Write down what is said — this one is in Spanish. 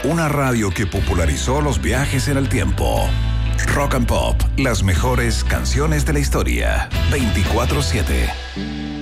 Una radio que popularizó los viajes en el tiempo. Rock and Pop, las mejores canciones de la historia. 24/7.